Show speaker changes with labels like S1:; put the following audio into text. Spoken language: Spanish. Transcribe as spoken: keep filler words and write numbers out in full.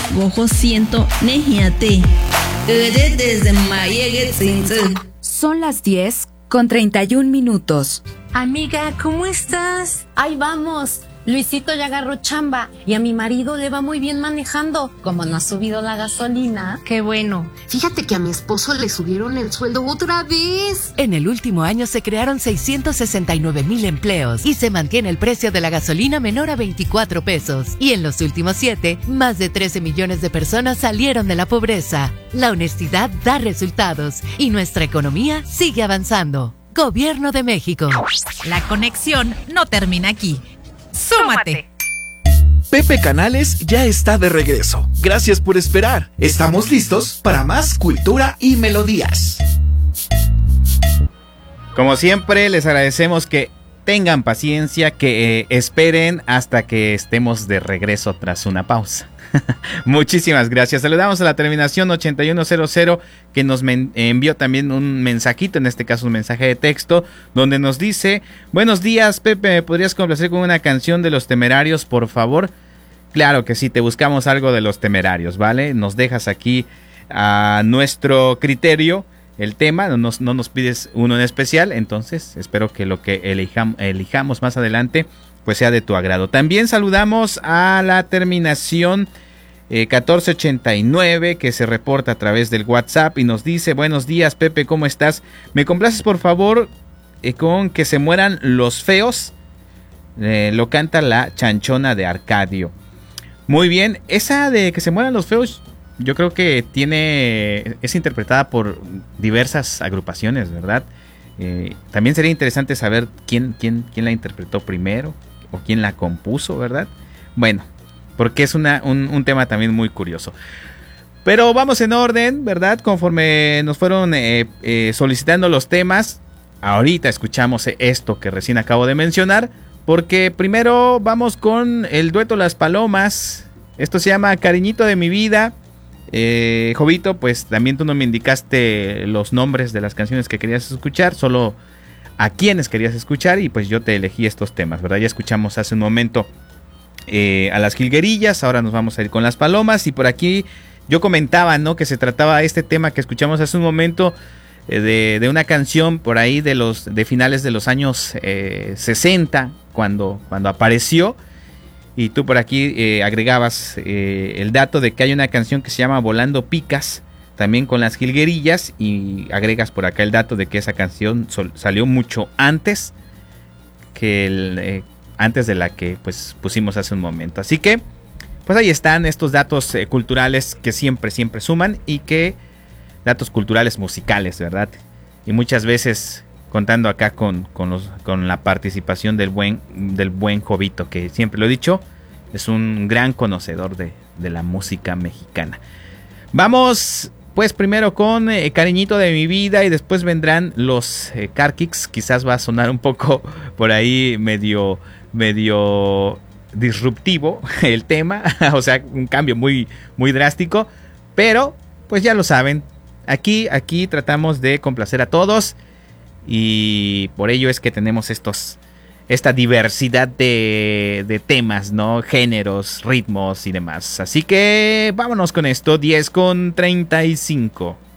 S1: Bojo siento nejiate. Ere desde Mayege Tzinze.
S2: Son las diez con treinta y un minutos.
S3: Amiga, ¿cómo estás?
S4: Ahí vamos. Luisito ya agarró chamba y a mi marido le va muy bien manejando. Como no ha subido la gasolina.
S3: Qué bueno.
S5: Fíjate que a mi esposo le subieron el sueldo otra vez.
S6: En el último año se crearon seiscientos sesenta y nueve mil empleos y se mantiene el precio de la gasolina menor a veinticuatro pesos. Y en los últimos siete, más de trece millones de personas salieron de la pobreza. La honestidad da resultados y nuestra economía sigue avanzando. Gobierno de México.
S7: La conexión no termina aquí. ¡Súmate!
S8: Pepe Canales ya está de regreso. Gracias por esperar. Estamos listos para más cultura y melodías.
S9: Como siempre, les agradecemos que tengan paciencia, que eh, esperen hasta que estemos de regreso tras una pausa. Muchísimas gracias. Saludamos a la terminación ochenta y uno cero cero que nos men- envió también un mensajito, en este caso un mensaje de texto, donde nos dice: buenos días, Pepe, ¿me podrías complacer con una canción de Los Temerarios, por favor? Claro que sí, te buscamos algo de Los Temerarios, ¿vale? Nos dejas aquí a nuestro criterio el tema, no nos, no nos pides uno en especial, entonces espero que lo que elijam- elijamos más adelante pues sea de tu agrado. También saludamos a la terminación eh, catorce ochenta y nueve que se reporta a través del WhatsApp y nos dice: buenos días, Pepe, ¿cómo estás? ¿Me complaces por favor eh, con Que se mueran los feos? Eh, lo canta la Chanchona de Arcadio. Muy bien, esa de Que se mueran los feos yo creo que tiene es interpretada por diversas agrupaciones, ¿verdad? Eh, también sería interesante saber quién, quién, quién la interpretó primero o quién la compuso, ¿verdad? Bueno, porque es una, un, un tema también muy curioso. Pero vamos en orden, ¿verdad? Conforme nos fueron eh, eh, solicitando los temas, ahorita escuchamos esto que recién acabo de mencionar, porque primero vamos con el dueto Las Palomas. Esto se llama Cariñito de mi vida. Eh, Jovito, pues también tú no me indicaste los nombres de las canciones que querías escuchar, solo a quienes querías escuchar, y pues yo te elegí estos temas, ¿verdad? Ya escuchamos hace un momento eh, a Las Jilguerillas, ahora nos vamos a ir con Las Palomas, y por aquí yo comentaba, ¿no? Que se trataba de este tema que escuchamos hace un momento, eh, de, de una canción por ahí de los de finales de los años eh, sesenta, cuando, cuando apareció. Y tú por aquí eh, agregabas eh, el dato de que hay una canción que se llama Volando Picas, también con Las Jilguerillas, y agregas por acá el dato de que esa canción sol- salió mucho antes que el, eh, antes de la que pues pusimos hace un momento. Así que pues ahí están estos datos eh, culturales que siempre siempre suman, y que datos culturales musicales, ¿verdad? Y muchas veces contando acá con, con, los, con la participación del buen, del buen Jovito, que siempre lo he dicho, es un gran conocedor de, de la música mexicana. Vamos pues primero con eh, Cariñito de mi vida, y después vendrán los eh, Car Kicks. Quizás va a sonar un poco por ahí medio, medio disruptivo el tema, o sea, un cambio muy, muy drástico, pero pues ya lo saben, aquí, aquí tratamos de complacer a todos. Y por ello es que tenemos estos, esta diversidad de, de temas, ¿no? Géneros, ritmos y demás. Así que vámonos con esto, diez con treinta y cinco.